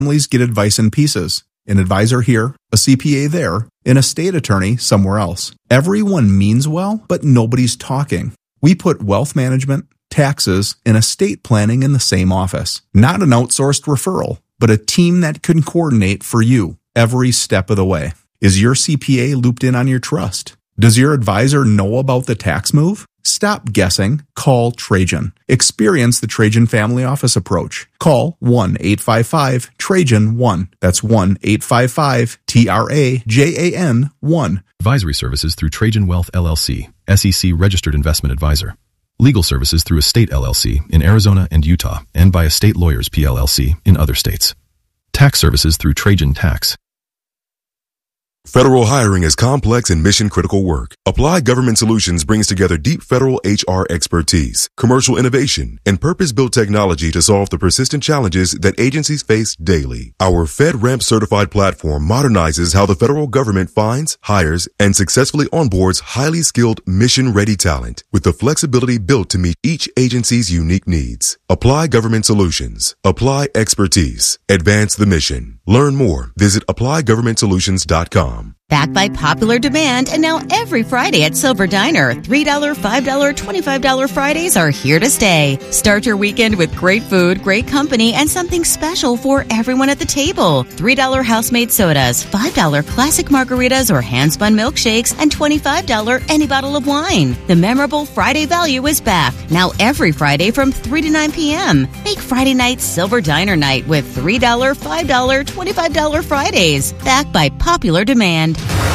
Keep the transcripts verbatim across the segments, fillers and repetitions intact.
Families get advice in pieces. An advisor here, a C P A there, an estate attorney somewhere else. Everyone means well, but nobody's talking. We put wealth management, taxes, and estate planning in the same office. Not an outsourced referral, but a team that can coordinate for you every step of the way. Is your C P A looped in on your trust? Does your advisor know about the tax move? Stop guessing. Call Trajan. Experience the Trajan Family Office approach. Call one eight five five Trajan one. That's one eight five five T R A J A N one. Advisory services through Trajan Wealth L L C, S E C registered investment advisor. Legal services through Estate L L C in Arizona and Utah, and by Estate Lawyers P L L C in other states. Tax services through Trajan Tax. Federal hiring is complex and mission-critical work. Applied Government Solutions brings together deep federal H R expertise, commercial innovation, and purpose-built technology to solve the persistent challenges that agencies face daily. Our FedRAMP certified platform modernizes how the federal government finds, hires, and successfully onboards highly skilled, mission-ready talent with the flexibility built to meet each agency's unique needs. Apply Government Solutions. Apply expertise. Advance the mission. Learn more. Visit apply government solutions dot com. Backed by popular demand, and now every Friday at Silver Diner, three dollars, five dollars, twenty-five dollars Fridays are here to stay. Start your weekend with great food, great company, and something special for everyone at the table. three dollars house-made sodas, five dollars classic margaritas or hand-spun milkshakes, and twenty-five dollars any bottle of wine. The memorable Friday value is back, now every Friday from three to nine p.m. Make Friday night Silver Diner night with three dollars, five dollars, twenty-five dollars Fridays. Backed by popular demand.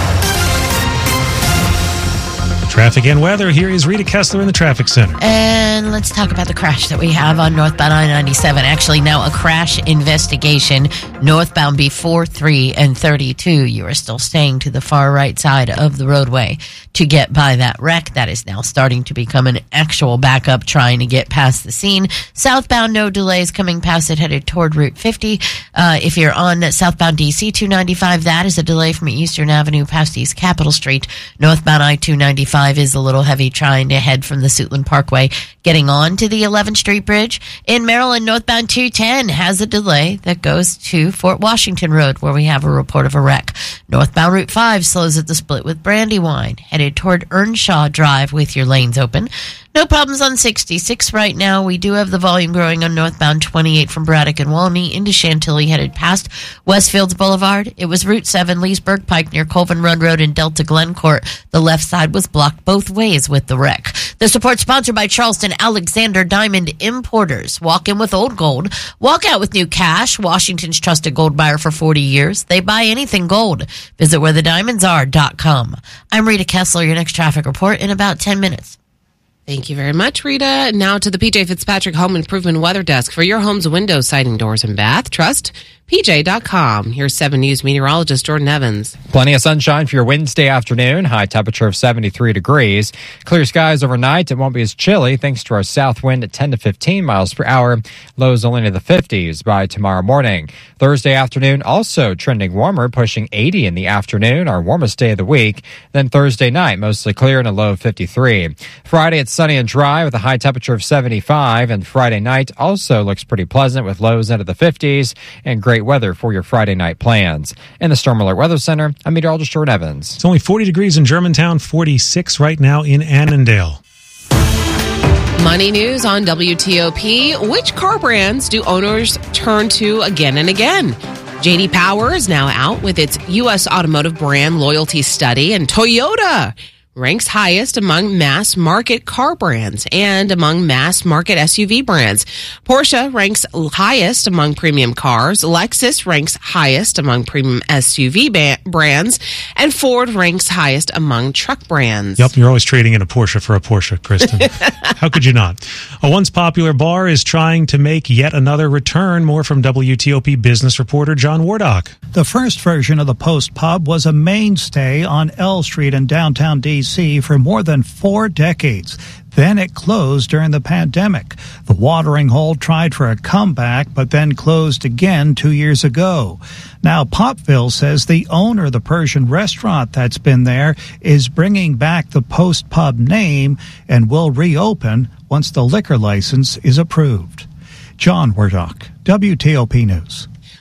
Traffic and weather. Here is Rita Kessler in the traffic center. And let's talk about the crash that we have on northbound I ninety-seven. Actually, now a crash investigation. Northbound before three and thirty-two. You are still staying to the far right side of the roadway to get by that wreck. That is now starting to become an actual backup trying to get past the scene. Southbound, no delays coming past it, headed toward Route fifty. Uh, if you're on southbound D C two ninety-five, that is a delay from Eastern Avenue past East Capitol Street. Northbound I two ninety-five is a little heavy trying to head from the Suitland Parkway, getting on to the eleventh Street Bridge. In Maryland, northbound two ten has a delay that goes to Fort Washington Road, where we have a report of a wreck. Northbound Route five slows at the split with Brandywine, headed toward Earnshaw Drive with your lanes open. No problems on sixty-six right now. We do have the volume growing on northbound twenty-eight from Braddock and Walney into Chantilly, headed past Westfields Boulevard. It was Route seven, Leesburg Pike near Colvin Run Road in Delta Glencourt. The left side was blocked both ways with the wreck. This report sponsored by Charleston Alexander Diamond Importers. Walk in with old gold. Walk out with new cash. Washington's trusted gold buyer for forty years. They buy anything gold. Visit where the diamonds are dot com. I'm Rita Kessler, your next traffic report in about ten minutes. Thank you very much, Rita. Now to the P J Fitzpatrick Home Improvement Weather Desk. For your home's windows, siding, doors, and bath, trust P J dot com. Here's seven News meteorologist Jordan Evans. Plenty of sunshine for your Wednesday afternoon. High temperature of seventy-three degrees. Clear skies overnight. It won't be as chilly thanks to our south wind at ten to fifteen miles per hour. Lows only into the fifties by tomorrow morning. Thursday afternoon also trending warmer, pushing eighty in the afternoon, our warmest day of the week. Then Thursday night, mostly clear and a low of fifty-three. Friday, it's sunny and dry with a high temperature of seventy-five. And Friday night also looks pretty pleasant with lows into the fifties and great weather for your Friday night plans. In the Storm Alert Weather Center, I'm meteorologist Jordan Evans. It's only forty degrees in Germantown, forty-six right now in Annandale. Money news on W T O P. Which car brands do owners turn to again and again? J D Power is now out with its U S automotive brand loyalty study, and Toyota ranks highest among mass market car brands and among mass market S U V brands. Porsche ranks highest among premium cars. Lexus ranks highest among premium S U V ba- brands. And Ford ranks highest among truck brands. Yep, you're always trading in a Porsche for a Porsche, Kristen. How could you not? A once popular bar is trying to make yet another return. More from W T O P business reporter John Wardock. The first version of the Post Pub was a mainstay on L Street in downtown D C for more than four decades. Then it closed during the pandemic. The watering hole tried for a comeback, but then closed again two years ago. Now, Popville says the owner of the Persian restaurant that's been there is bringing back the Post Pub name and will reopen once the liquor license is approved. John Wardock, W T O P News.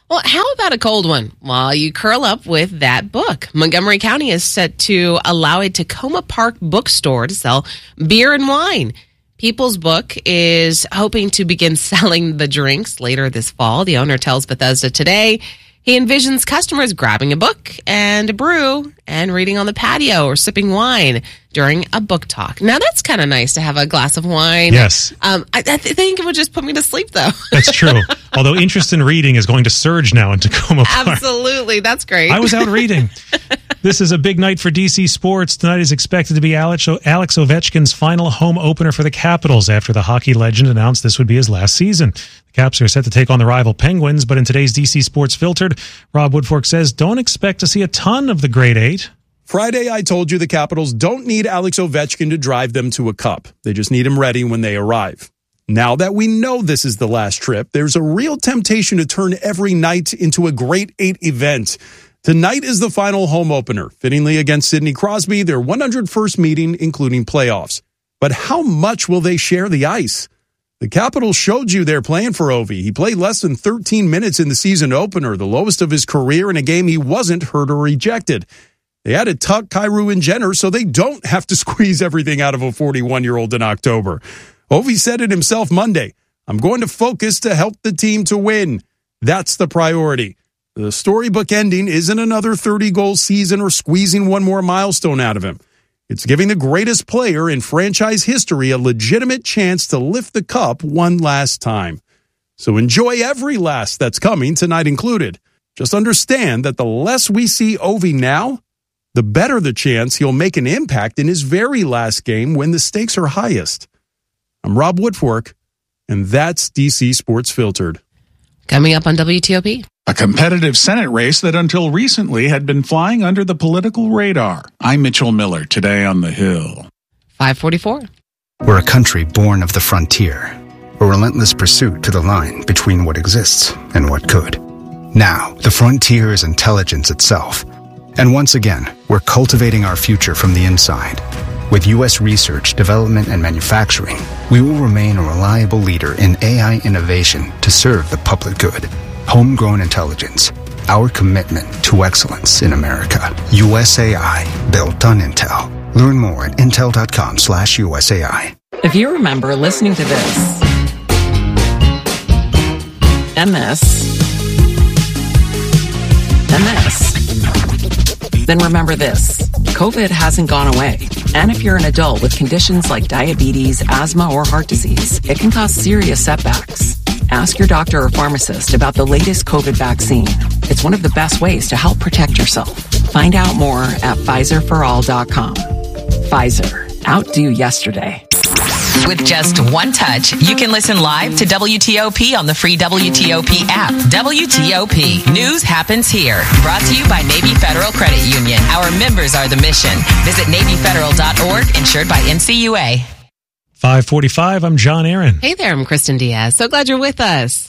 Well, how about a cold one while you curl up with that book? Montgomery County is set to allow a Tacoma Park bookstore to sell beer and wine. People's Book is hoping to begin selling the drinks later this fall. The owner tells Bethesda Today he envisions customers grabbing a book and a brew and reading on the patio or sipping wine during a book talk. Now, that's kind of nice to have a glass of wine. Yes. Um, I, I th- think it would just put me to sleep, though. That's true. Although interest in reading is going to surge now in Tacoma Park. Absolutely. That's great. I was out reading. This is a big night for D C sports. Tonight is expected to be Alex, Alex Ovechkin's final home opener for the Capitals after the hockey legend announced this would be his last season. The Caps are set to take on the rival Penguins, but in today's D C Sports Filtered, Rob Woodfork says don't expect to see a ton of the Great Eight. Friday, I told you the Capitals don't need Alex Ovechkin to drive them to a cup. They just need him ready when they arrive. Now that we know this is the last trip, there's a real temptation to turn every night into a Great Eight event. Tonight is the final home opener, fittingly against Sidney Crosby, their one hundred first meeting, including playoffs. But how much will they share the ice? The Capitals showed you their plan for Ovi. He played less than thirteen minutes in the season opener, the lowest of his career in a game he wasn't hurt or ejected. They added Tuck, Kyrou, and Jenner so they don't have to squeeze everything out of a forty-one-year-old in October. Ovi said it himself Monday. I'm going to focus to help the team to win. That's the priority. The storybook ending isn't another thirty-goal season or squeezing one more milestone out of him. It's giving the greatest player in franchise history a legitimate chance to lift the cup one last time. So enjoy every last that's coming, tonight included. Just understand that the less we see Ovi now, the better the chance he'll make an impact in his very last game when the stakes are highest. I'm Rob Woodfork, and that's D C Sports Filtered. Coming up on W T O P. A competitive Senate race that until recently had been flying under the political radar. I'm Mitchell Miller, today on The Hill. five forty-four. We're a country born of the frontier, a relentless pursuit to the line between what exists and what could. Now, the frontier is intelligence itself. And once again, we're cultivating our future from the inside. With U S research, development, and manufacturing, we will remain a reliable leader in A I innovation to serve the public good. Homegrown intelligence, our commitment to excellence in America. U S A I, built on Intel. Learn more at intel.com slash USAI. If you remember listening to this, and this, and this, then remember this. COVID hasn't gone away. And if you're an adult with conditions like diabetes, asthma, or heart disease, it can cause serious setbacks. Ask your doctor or pharmacist about the latest COVID vaccine. It's one of the best ways to help protect yourself. Find out more at Pfizer for all dot com. Pfizer. Outdo yesterday. With just one touch, you can listen live to W T O P on the free W T O P app. W T O P. News happens here. Brought to you by Navy Federal Credit Union. Our members are the mission. Visit Navy Federal dot org, insured by N C U A. five forty-five, I'm John Aaron. Hey there, I'm Kristen Diaz. So glad you're with us.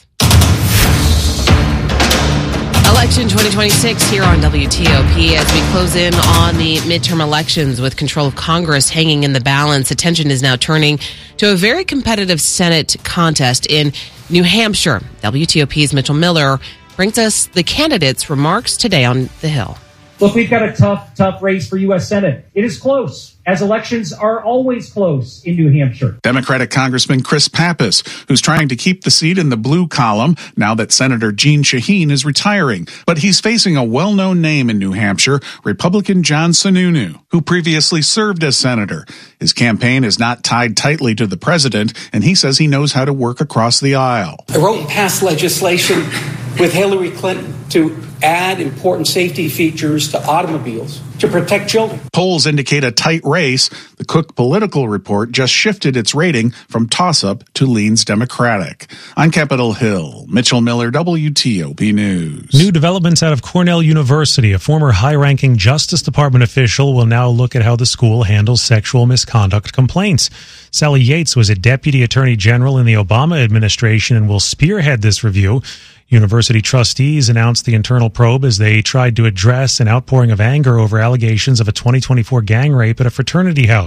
Election twenty twenty-six here on W T O P as we close in on the midterm elections with control of Congress hanging in the balance. Attention is now turning to a very competitive Senate contest in New Hampshire. W T O P's Mitchell Miller brings us the candidates' remarks today on The Hill. Look, we've got a tough, tough race for U S Senate. It is close, as elections are always close in New Hampshire. Democratic Congressman Chris Pappas, who's trying to keep the seat in the blue column now that Senator Jeanne Shaheen is retiring. But he's facing a well-known name in New Hampshire, Republican John Sununu, who previously served as senator. His campaign is not tied tightly to the president, and he says he knows how to work across the aisle. I wrote and passed legislation with Hillary Clinton to add important safety features to automobiles to protect children. Polls indicate a tight race. The Cook Political Report just shifted its rating from toss-up to leans Democratic. On Capitol Hill, Mitchell Miller, W T O P News. New developments out of Cornell University. A former high-ranking Justice Department official will now look at how the school handles sexual misconduct complaints. Sally Yates was a deputy attorney general in the Obama administration and will spearhead this review. University trustees announced the internal probe as they tried to address an outpouring of anger over allegations of a twenty twenty-four gang rape at a fraternity house.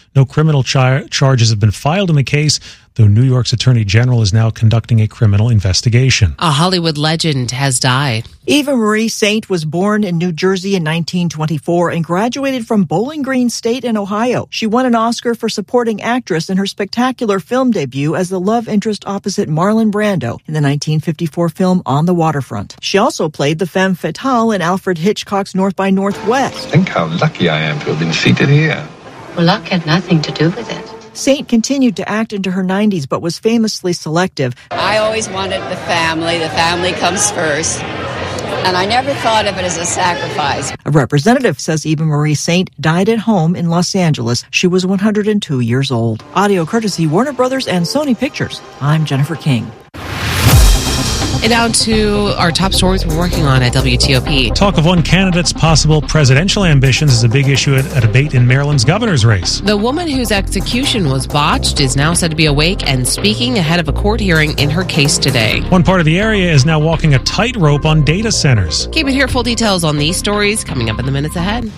No criminal char- charges have been filed in the case, though New York's Attorney General is now conducting a criminal investigation. A Hollywood legend has died. Eva Marie Saint was born in New Jersey in nineteen twenty-four and graduated from Bowling Green State in Ohio. She won an Oscar for supporting actress in her spectacular film debut as the love interest opposite Marlon Brando in the nineteen fifty-four film On the Waterfront. She also played the femme fatale in Alfred Hitchcock's North by Northwest. Think how lucky I am to have been seated here. Well, luck had nothing to do with it. Saint continued to act into her nineties, but was famously selective. I always wanted the family. The family comes first. And I never thought of it as a sacrifice. A representative says Eva Marie Saint died at home in Los Angeles. She was one hundred two years old. Audio courtesy Warner Brothers and Sony Pictures. I'm Jennifer King. And down to our top stories we're working on at W T O P. Talk of one candidate's possible presidential ambitions is a big issue at a debate in Maryland's governor's race. The woman whose execution was botched is now said to be awake and speaking ahead of a court hearing in her case today. One part of the area is now walking a tightrope on data centers. Keep it here. Full details on these stories coming up in the minutes ahead.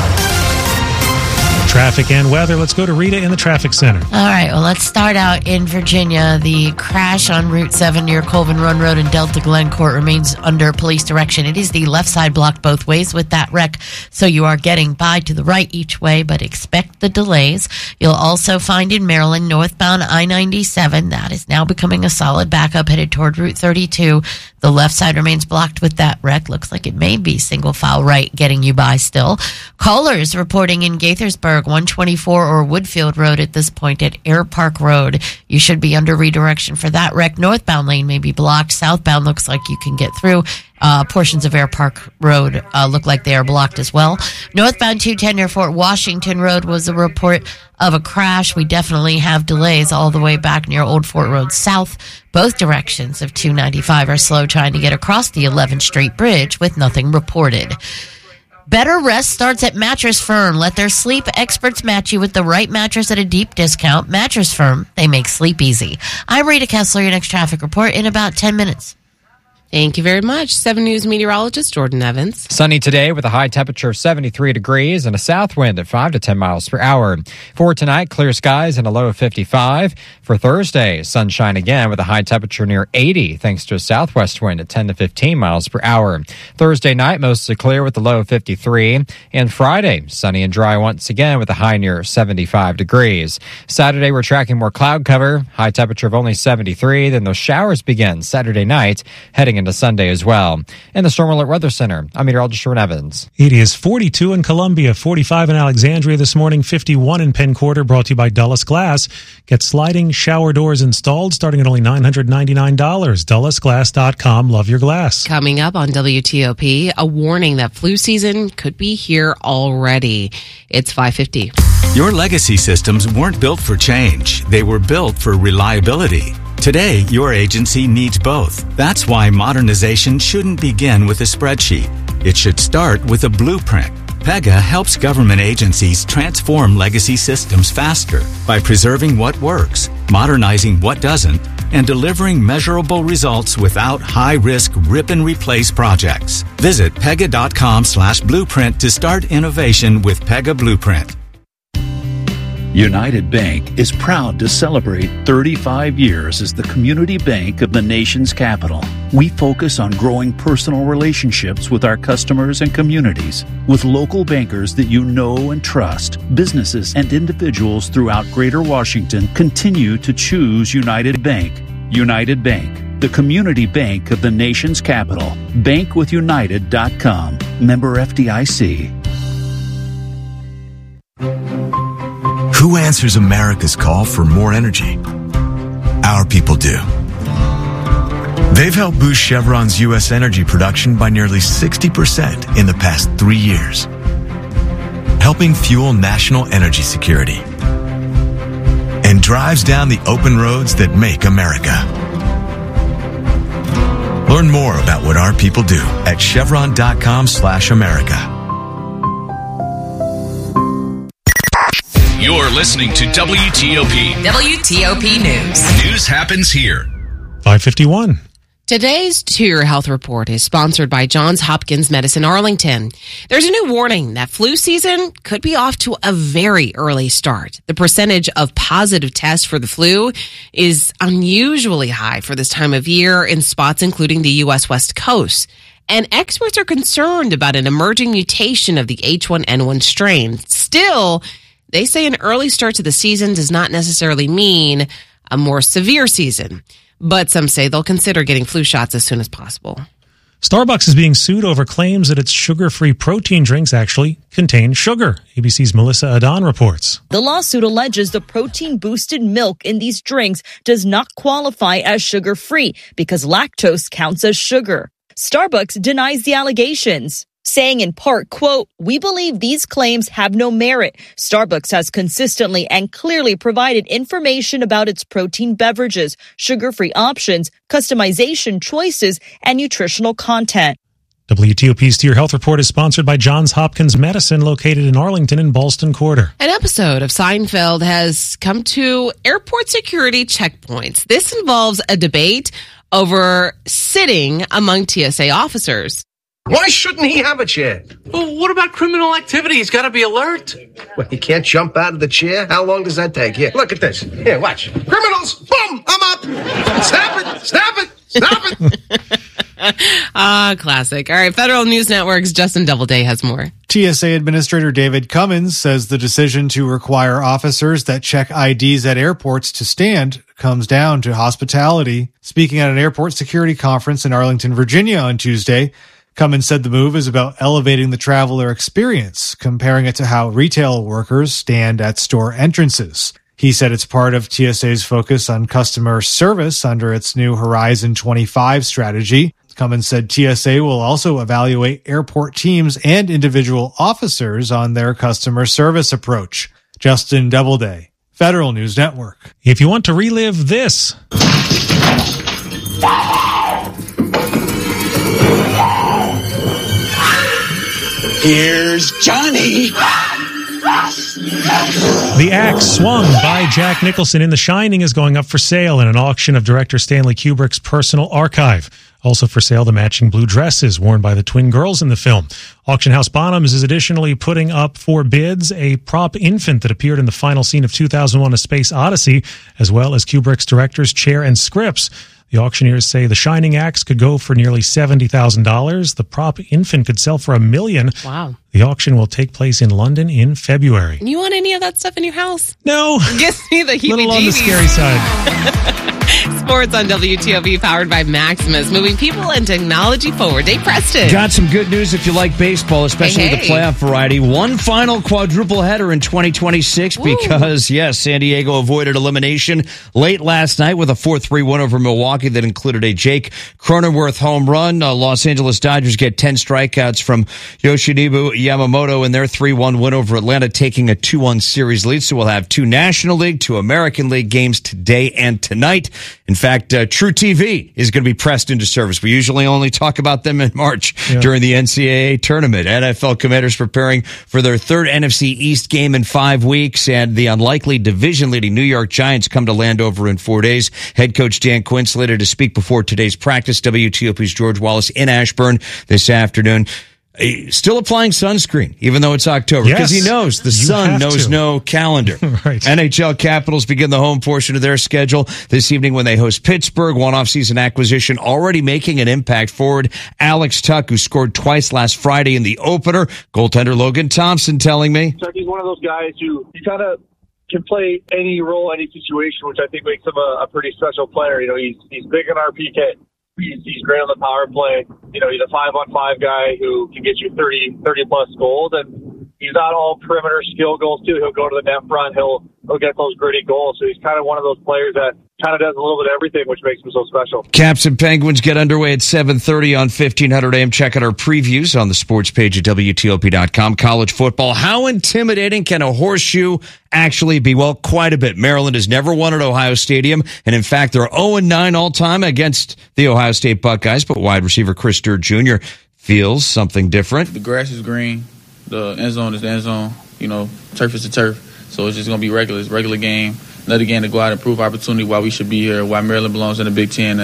Traffic and weather. Let's go to Rita in the traffic center. All right, well, let's start out in Virginia. The crash on Route seven near Colvin Run Road in Delta Glen Court remains under police direction. It is the left side blocked both ways with that wreck, so you are getting by to the right each way, but expect the delays. You'll also find in Maryland northbound I ninety-seven. That is now becoming a solid backup headed toward Route thirty-two. The left side remains blocked with that wreck. Looks like it may be single file right getting you by still. Callers reporting in Gaithersburg, one twenty-four or Woodfield Road at this point at Air Park Road. You should be under redirection for that wreck. Northbound lane may be blocked. Southbound looks like you can get through. Uh, portions of Air Park Road uh, look like they are blocked as well. Northbound two ten near Fort Washington Road was a report of a crash. We definitely have delays all the way back near Old Fort Road South. Both directions of two ninety-five are slow trying to get across the eleventh Street Bridge with nothing reported. Better rest starts at Mattress Firm. Let their sleep experts match you with the right mattress at a deep discount. Mattress Firm, they make sleep easy. I'm Rita Kessler, your next traffic report in about ten minutes. Thank you very much. seven News meteorologist Jordan Evans. Sunny today with a high temperature of seventy-three degrees and a south wind at five to ten miles per hour. For tonight, clear skies and a low of fifty-five. For Thursday, sunshine again with a high temperature near eighty thanks to a southwest wind at ten to fifteen miles per hour. Thursday night, mostly clear with a low of fifty-three. And Friday, sunny and dry once again with a high near seventy-five degrees. Saturday, we're tracking more cloud cover, high temperature of only seventy-three. Then those showers begin Saturday night, heading into Sunday as well. In the Storm Alert Weather Center, I'm meteorologist Jordan Evans. It is forty-two in Columbia, forty-five in Alexandria this morning, fifty-one in Penn Quarter, brought to you by Dulles Glass. Get sliding shower doors installed starting at only nine hundred ninety-nine dollars. Dulles Glass dot com. Love your glass. Coming up on W T O P, a warning that flu season could be here already. It's five fifty. Your legacy systems weren't built for change. They were built for reliability. Today, your agency needs both. That's why modernization shouldn't begin with a spreadsheet. It should start with a blueprint. Pega helps government agencies transform legacy systems faster by preserving what works, modernizing what doesn't, and delivering measurable results without high-risk rip-and-replace projects. Visit pega.com slash blueprint to start innovation with Pega Blueprint. United Bank is proud to celebrate thirty-five years as the community bank of the nation's capital. We focus on growing personal relationships with our customers and communities. With local bankers that you know and trust, businesses and individuals throughout Greater Washington continue to choose United Bank. United Bank, the community bank of the nation's capital. bank with united dot com. Member F D I C. Who answers America's call for more energy? Our people do. They've helped boost Chevron's U S energy production by nearly sixty percent in the past three years, helping fuel national energy security, and drives down the open roads that make America. Learn more about what our people do at chevron.com slash America. You're listening to W T O P. W T O P News. News happens here. five fifty-one. Today's To Your Health Report is sponsored by Johns Hopkins Medicine Arlington. There's a new warning that flu season could be off to a very early start. The percentage of positive tests for the flu is unusually high for this time of year in spots including the U S West Coast. And experts are concerned about an emerging mutation of the H one N one strain. Still, they say an early start to the season does not necessarily mean a more severe season. But some say they'll consider getting flu shots as soon as possible. Starbucks is being sued over claims that its sugar-free protein drinks actually contain sugar. A B C's Melissa Adon reports. The lawsuit alleges the protein-boosted milk in these drinks does not qualify as sugar-free because lactose counts as sugar. Starbucks denies the allegations, saying in part, quote, "We believe these claims have no merit. Starbucks has consistently and clearly provided information about its protein beverages, sugar-free options, customization choices, and nutritional content." W T O P's To Your Health Report is sponsored by Johns Hopkins Medicine, located in Arlington and Ballston Quarter. An episode of Seinfeld has come to airport security checkpoints. This involves a debate over sitting among T S A officers. Why shouldn't he have a chair? Well, what about criminal activity? He's got to be alert. Well, he can't jump out of the chair? How long does that take? Here, look at this. Here, watch. Criminals! Boom! I'm up! Snap it! Snap it! Snap it! Ah, classic. All right, Federal News Network's Justin Doubleday has more. T S A Administrator David Cummins says the decision to require officers that check I Ds at airports to stand comes down to hospitality. Speaking at an airport security conference in Arlington, Virginia on Tuesday, Cummins said the move is about elevating the traveler experience, comparing it to how retail workers stand at store entrances. He said it's part of T S A's focus on customer service under its new Horizon twenty-five strategy. Cummins said T S A will also evaluate airport teams and individual officers on their customer service approach. Justin Doubleday, Federal News Network. If you want to relive this... Here's Johnny. The axe swung by Jack Nicholson in The Shining is going up for sale in an auction of director Stanley Kubrick's personal archive. Also for sale, the matching blue dresses worn by the twin girls in the film. Auction House Bonhams is additionally putting up for bids a prop infant that appeared in the final scene of two thousand one: A Space Odyssey, as well as Kubrick's director's chair and scripts. The auctioneers say the Shining axe could go for nearly seventy thousand dollars. The prop infant could sell for a million. Wow. The auction will take place in London in February. You want any of that stuff in your house? No. Gives me the heebie-jeebies. Little on the scary side. Sports on W T O P, powered by Maximus, moving people and technology forward. Dave Preston. Got some good news if you like baseball, especially hey, the hey. playoff variety. One final quadruple header in twenty twenty-six. Ooh. Because, yes, San Diego avoided elimination late last night with a four three win over Milwaukee that included a Jake Cronenworth home run. Uh, Los Angeles Dodgers get ten strikeouts from Yoshinobu Yamamoto in their three one win over Atlanta, taking a two one series lead. So we'll have two National League, two American League games today and tonight. In fact, uh, True T V is going to be pressed into service. We usually only talk about them in March yeah. during the N C double A tournament. N F L Commanders preparing for their third N F C East game in five weeks, and the unlikely division-leading New York Giants come to Landover in four days. Head coach Dan Quinn slated to speak before today's practice. W T O P's George Wallace in Ashburn this afternoon. Still applying sunscreen, even though it's October, because yes, he knows the you sun knows to. no calendar. Right. N H L Capitals begin the home portion of their schedule this evening when they host Pittsburgh. One off-season acquisition already making an impact. Forward Alex Tuck, who scored twice last Friday in the opener. Goaltender Logan Thompson telling me. Tuck is one of those guys who he kind of can play any role, any situation, which I think makes him a, a pretty special player. You know, he's he's big in our P K. He's, he's great on the power play. You know, he's a five-on-five guy who can get you thirty, thirty-plus goals, and he's not all perimeter skill goals, too. He'll go to the net front. He'll, he'll get those gritty goals. So he's kind of one of those players that kind of does a little bit of everything, which makes him so special. Caps and Penguins get underway at seven thirty on fifteen hundred A M. Check out our previews on the sports page at W T O P dot com. College football. How intimidating can a horseshoe actually be? Well, quite a bit. Maryland has never won at Ohio Stadium, and in fact, they're oh and nine all-time against the Ohio State Buckeyes, but wide receiver Chris Stewart Junior feels something different. The grass is green. The end zone is the end zone. You know, turf is the turf. So it's just going to be regular. It's a regular game. Another game to go out and prove opportunity why we should be here, why Maryland belongs in the Big Ten, and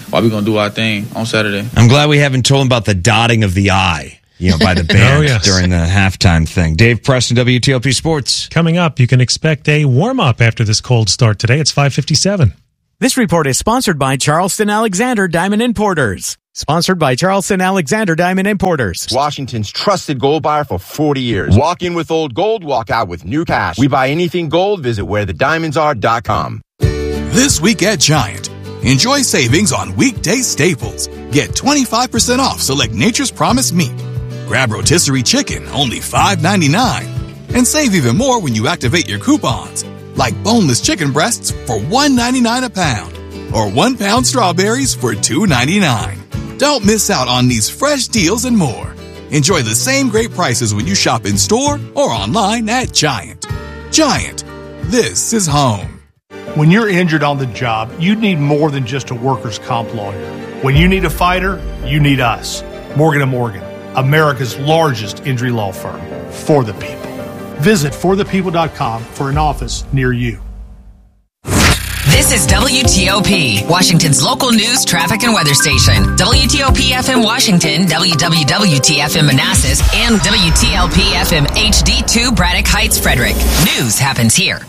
while we gonna do our thing on Saturday. I'm glad we haven't told him about the dotting of the I, you know, by the band Oh, yes. during the halftime thing. Dave Preston, W T O P Sports. Coming up, you can expect a warm-up after this cold start today. It's five fifty-seven. This report is sponsored by Charleston Alexander Diamond Importers. Sponsored by Charleston Alexander Diamond Importers. Washington's trusted gold buyer for forty years. Walk in with old gold, walk out with new cash. We buy anything gold. Visit where the diamonds are dot com. This week at Giant, enjoy savings on weekday staples. Get twenty-five percent off select Nature's Promise meat. Grab rotisserie chicken, only five ninety-nine. And save even more when you activate your coupons, like boneless chicken breasts for one ninety-nine a pound, or one pound strawberries for two ninety-nine. Don't miss out on these fresh deals and more. Enjoy the same great prices when you shop in store or online at Giant. Giant, this is home. When you're injured on the job, you need more than just a workers' comp lawyer. When you need a fighter, you need us. Morgan and Morgan, America's largest injury law firm, for the people. Visit for the people dot com for an office near you. This is W T O P, Washington's local news, traffic, and weather station. W T O P F M Washington, W W W T F M Manassas, and W T L P F M H D two Braddock Heights, Frederick. News happens here.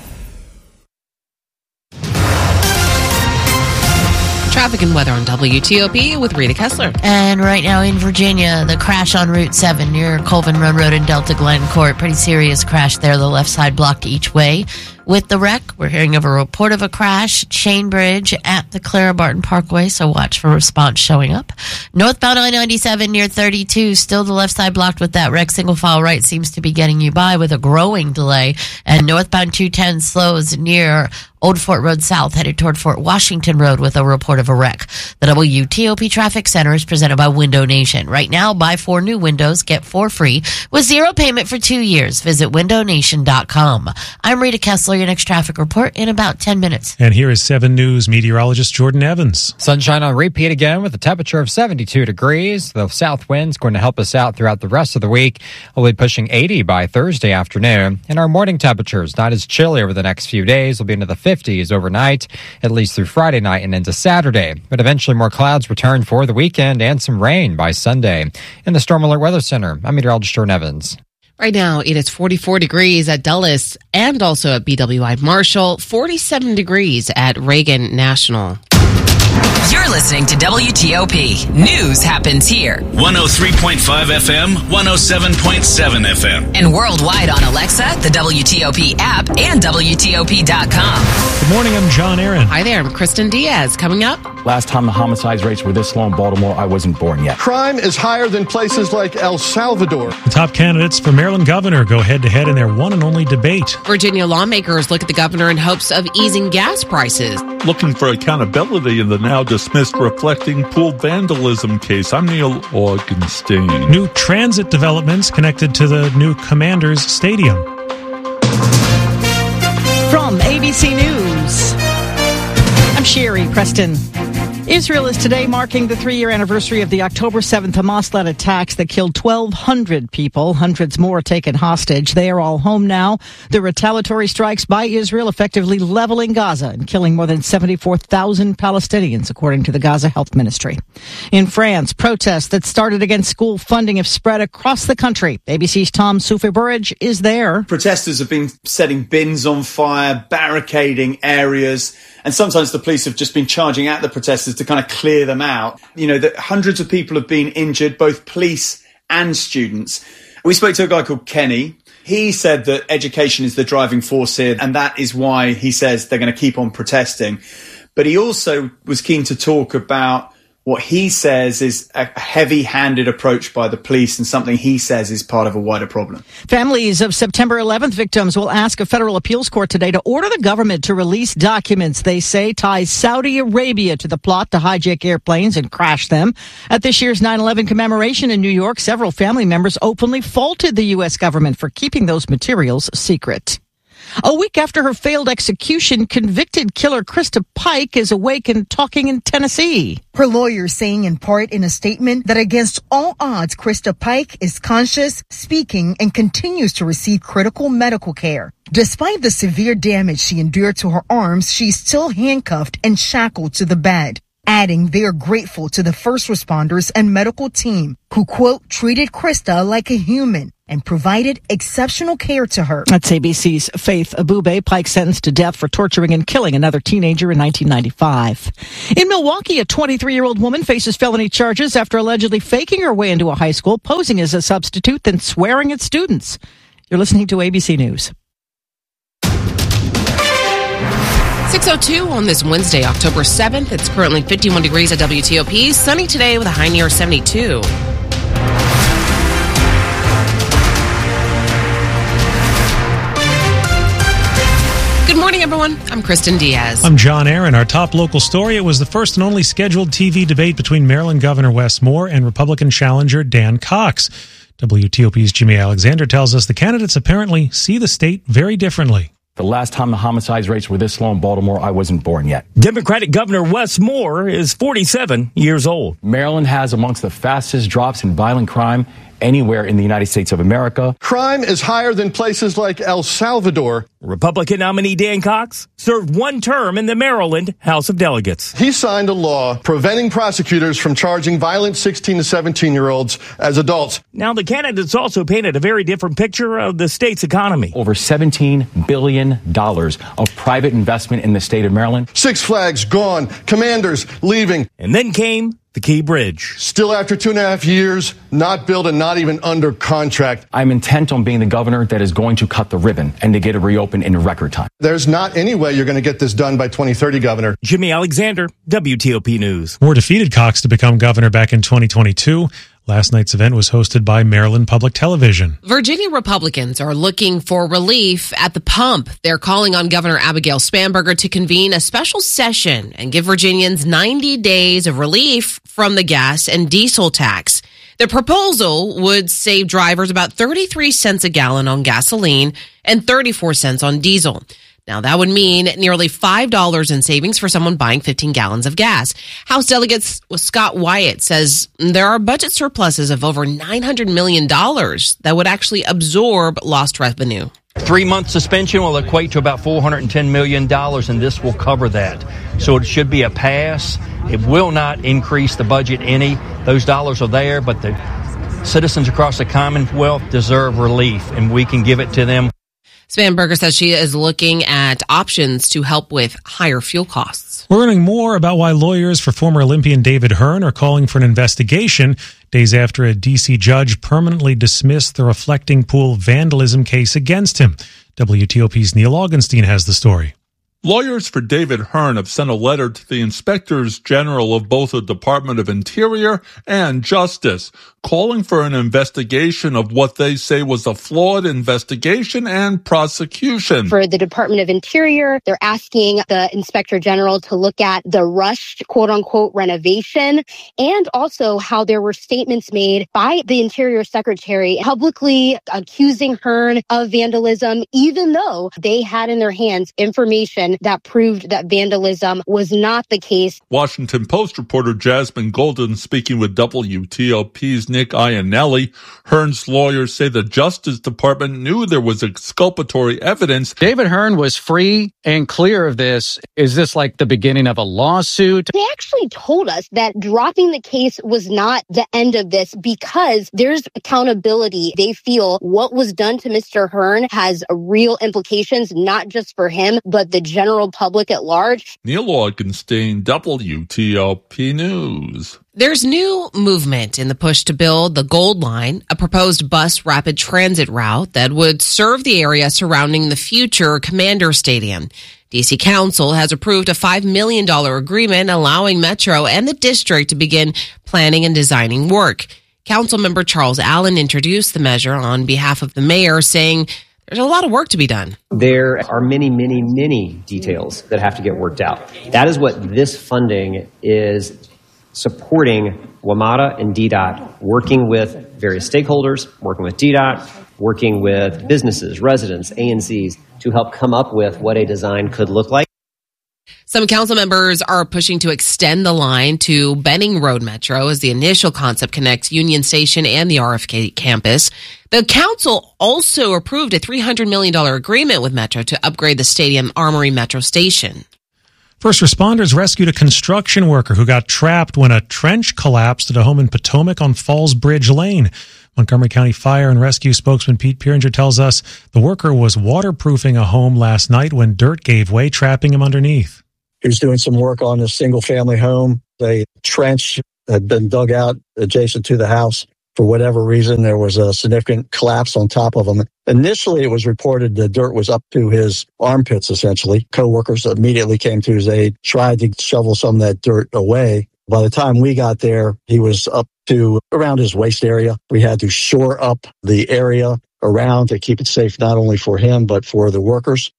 Traffic and weather on W T O P with Rita Kessler. And right now in Virginia, the crash on Route seven near Colvin Run Road in Delta Glen Court. Pretty serious crash there. The left side blocked each way. With the wreck, we're hearing of a report of a crash, Chain Bridge at the Clara Barton Parkway, so watch for response showing up. Northbound I ninety-seven near thirty-two, still the left side blocked with that wreck. Single file right seems to be getting you by with a growing delay. And northbound two ten slows near Old Fort Road South, headed toward Fort Washington Road with a report of a wreck. The W T O P Traffic Center is presented by Window Nation. Right now, buy four new windows, get four free with zero payment for two years. Visit window nation dot com. I'm Rita Kessler. Your next traffic report in about ten minutes. And here is seven News meteorologist Jordan Evans. Sunshine on repeat again with a temperature of seventy-two degrees. The south wind's going to help us out throughout the rest of the week. We'll be pushing eighty by Thursday afternoon. And our morning temperatures, not as chilly over the next few days. We'll be into the fifties overnight, at least through Friday night and into Saturday. But eventually more clouds return for the weekend and some rain by Sunday. In the Storm Alert Weather Center, I'm meteorologist Jordan Evans. Right now, it is forty-four degrees at Dulles and also at B W I Marshall, forty-seven degrees at Reagan National. You're listening to W T O P. News happens here. one oh three point five F M, one oh seven point seven F M. And worldwide on Alexa, the W T O P app, and W T O P dot com. Good morning, I'm John Aaron. Hi there, I'm Kristen Diaz. Coming up. Last time the homicide rates were this low in Baltimore, I wasn't born yet. Crime is higher than places like El Salvador. The top candidates for Maryland governor go head-to-head in their one and only debate. Virginia lawmakers look at the governor in hopes of easing gas prices. Looking for accountability in the now dismissed reflecting pool vandalism case. I'm Neil Augenstein. New transit developments connected to the new Commanders Stadium. From A B C News, I'm Sherry Preston. Israel is today marking the three-year anniversary of the October seventh Hamas-led attacks that killed twelve hundred people. Hundreds more taken hostage. They are all home now. The retaliatory strikes by Israel effectively leveling Gaza and killing more than seventy-four thousand Palestinians, according to the Gaza Health Ministry. In France, protests that started against school funding have spread across the country. A B C's Tom Soufi-Burridge is there. Protesters have been setting bins on fire, barricading areas, and sometimes the police have just been charging at the protesters to kind of clear them out. You know, that hundreds of people have been injured, both police and students. We spoke to a guy called Kenny. He said that education is the driving force here, and that is why he says they're going to keep on protesting. But he also was keen to talk about what he says is a heavy-handed approach by the police and something he says is part of a wider problem. Families of September eleventh victims will ask a federal appeals court today to order the government to release documents they say ties Saudi Arabia to the plot to hijack airplanes and crash them. At this year's nine eleven commemoration in New York, several family members openly faulted the U S government for keeping those materials secret. A week after her failed execution, convicted killer Krista Pike is awake and talking in Tennessee. Her lawyer saying in part in a statement that against all odds, Krista Pike is conscious, speaking, and continues to receive critical medical care. Despite the severe damage she endured to her arms, she's still handcuffed and shackled to the bed. adding they're grateful to the first responders and medical team who, quote, treated Krista like a human and provided exceptional care to her. That's A B C's Faith Abube. Pike sentenced to death for torturing and killing another teenager in nineteen ninety-five. In Milwaukee, a twenty-three-year-old woman faces felony charges after allegedly faking her way into a high school, posing as a substitute, then swearing at students. You're listening to A B C News. six oh two on this Wednesday, October seventh. It's currently fifty-one degrees at W T O P. Sunny today with a high near seventy-two. Good morning, everyone. I'm Kristen Diaz. I'm John Aaron. Our top local story, it was the first and only scheduled T V debate between Maryland Governor Wes Moore and Republican challenger Dan Cox. W T O P's Jimmy Alexander tells us the candidates apparently see the state very differently. The last time the homicide rates were this low in Baltimore, I wasn't born yet. Democratic Governor Wes Moore is forty-seven years old. Maryland has amongst the fastest drops in violent crime anywhere in the United States of America. Crime is higher than places like El Salvador. Republican nominee Dan Cox served one term in the Maryland House of Delegates. He signed a law preventing prosecutors from charging violent sixteen to seventeen-year-olds as adults. Now, the candidates also painted a very different picture of the state's economy. Over seventeen billion dollars of private investment in the state of Maryland. Six Flags gone, Commanders leaving. And then came the Key Bridge. Still after two and a half years, not built and not even under contract. I'm intent on being the governor that is going to cut the ribbon and to get it reopened in record time. There's not any way you're going to get this done by twenty thirty, Governor. Jimmy Alexander, W T O P News. Moore defeated Cox to become governor back in twenty twenty-two. Last night's event was hosted by Maryland Public Television. Virginia Republicans are looking for relief at the pump. They're calling on Governor Abigail Spanberger to convene a special session and give Virginians ninety days of relief from the gas and diesel tax. The proposal would save drivers about thirty-three cents a gallon on gasoline and thirty-four cents on diesel. Now, that would mean nearly five dollars in savings for someone buying fifteen gallons of gas. House Delegate Scott Wyatt says there are budget surpluses of over nine hundred million dollars that would actually absorb lost revenue. Three-month suspension will equate to about four hundred ten million dollars, and this will cover that. So it should be a pass. It will not increase the budget any. Those dollars are there, but the citizens across the Commonwealth deserve relief, and we can give it to them. Spanberger says she is looking at options to help with higher fuel costs. We're learning more about why lawyers for former Olympian David Hearn are calling for an investigation days after a D C judge permanently dismissed the reflecting pool vandalism case against him. W T O P's Neil Augenstein has the story. Lawyers for David Hearn have sent a letter to the inspectors general of both the Department of Interior and Justice, calling for an investigation of what they say was a flawed investigation and prosecution. For the Department of Interior, they're asking the Inspector General to look at the rushed, quote-unquote, renovation, and also how there were statements made by the Interior Secretary publicly accusing Hearn of vandalism, even though they had in their hands information that proved that vandalism was not the case. Washington Post reporter Jasmine Golden speaking with W T O P's Nick Iannelli. Hearn's lawyers say the Justice Department knew there was exculpatory evidence. David Hearn was free and clear of this. Is this like the beginning of a lawsuit? They actually told us that dropping the case was not the end of this because there's accountability. They feel what was done to Mister Hearn has real implications, not just for him, but the general public at large. Neil Augenstein, W T O P News. There's new movement in the push to build the Gold Line, a proposed bus rapid transit route that would serve the area surrounding the future Commander Stadium. D C Council has approved a five million dollars agreement allowing Metro and the district to begin planning and designing work. Councilmember Charles Allen introduced the measure on behalf of the mayor, saying there's a lot of work to be done. There are many, many, many details that have to get worked out. That is what this funding is supporting. WMATA and D DOT working with various stakeholders, working with D DOT, working with businesses, residents, A N Cs to help come up with what a design could look like. Some council members are pushing to extend the line to Benning Road Metro as the initial concept connects Union Station and the R F K campus. The council also approved a three hundred million dollars agreement with Metro to upgrade the Stadium Armory Metro Station. First responders rescued a construction worker who got trapped when a trench collapsed at a home in Potomac on Falls Bridge Lane. Montgomery County Fire and Rescue spokesman Pete Pieringer tells us the worker was waterproofing a home last night when dirt gave way, trapping him underneath. He was doing some work on a single-family home. A trench had been dug out adjacent to the house. For whatever reason, there was a significant collapse on top of him. Initially, it was reported the dirt was up to his armpits, essentially. Co-workers immediately came to his aid, tried to shovel some of that dirt away. By the time we got there, he was up to around his waist area. We had to shore up the area around to keep it safe, not only for him, but for the workers.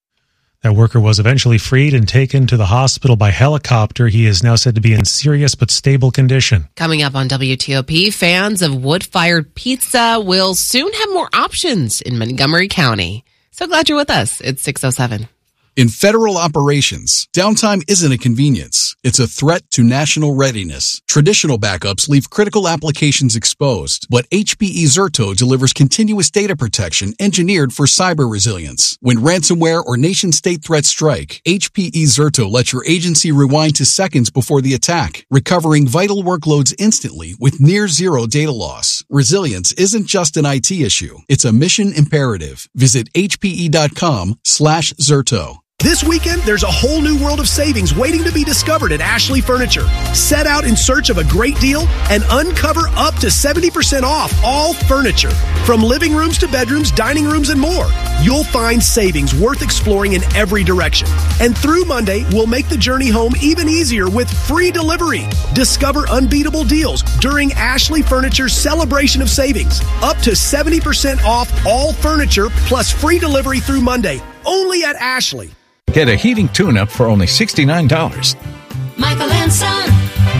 That worker was eventually freed and taken to the hospital by helicopter. He is now said to be in serious but stable condition. Coming up on W T O P, fans of wood-fired pizza will soon have more options in Montgomery County. So glad you're with us. It's six oh seven. In federal operations, downtime isn't a convenience. It's a threat to national readiness. Traditional backups leave critical applications exposed, but H P E Zerto delivers continuous data protection engineered for cyber resilience. When ransomware or nation-state threats strike, H P E Zerto lets your agency rewind to seconds before the attack, recovering vital workloads instantly with near-zero data loss. Resilience isn't just an I T issue. It's a mission imperative. Visit hpe.com slash Zerto. This weekend, there's a whole new world of savings waiting to be discovered at Ashley Furniture. Set out in search of a great deal and uncover up to seventy percent off all furniture. From living rooms to bedrooms, dining rooms, and more. You'll find savings worth exploring in every direction. And through Monday, we'll make the journey home even easier with free delivery. Discover unbeatable deals during Ashley Furniture's celebration of savings. Up to seventy percent off all furniture plus free delivery through Monday. Only at Ashley. Get a heating tune-up for only sixty-nine dollars. Michael and Son.